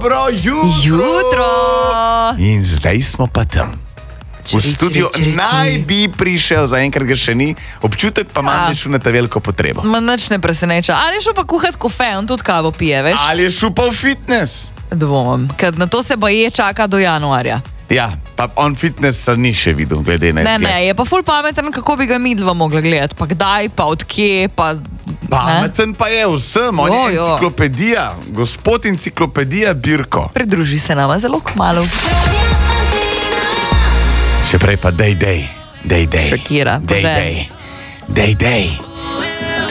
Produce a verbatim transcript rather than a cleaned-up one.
Dobro jutro. Jutro. In zdaj smo pa tam. V studiu naj bi prišel, zaenkrat ga še ni, občutek pa imam, da je šel na ta veliko potrebo. Ma nič ne preseneča. Ali je šel pa kuhat kofe, on tudi kavo pije, veš? Ali je šel pa v fitness? Dvomim, ker na to se baje čaka do januarja. Ja, pa on fitnessa ni še videl, glede na Ne, izgled. ne, je pa ful pameten, kako bi ga midva mogla gledati, pa kdaj, pa odkje, pa... Pameten pa je vsem, on Jo, je jo. enciklopedija, gospod enciklopedija Birko. Pridruži se nama zelo kmalu. Še prej pa dej, dej, dej, dej. Shakira, dej, požen. dej, dej, dej.